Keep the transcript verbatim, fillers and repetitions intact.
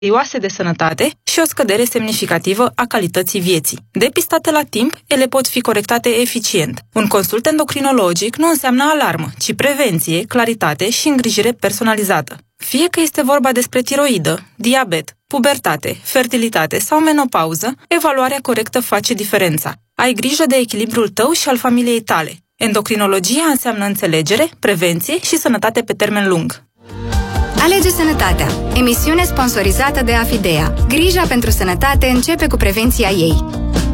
serioase de sănătate și o scădere semnificativă a calității vieții. Depistate la timp, ele pot fi corectate eficient. Un consult endocrinologic nu înseamnă alarmă, ci prevenție, claritate și îngrijire personalizată. Fie că este vorba despre tiroidă, diabet, pubertate, fertilitate sau menopauză, evaluarea corectă face diferența. Ai grijă de echilibrul tău și al familiei tale. Endocrinologia înseamnă înțelegere, prevenție și sănătate pe termen lung. Alege Sănătatea, emisiune sponsorizată de Afidea. Grija pentru sănătate începe cu prevenția ei.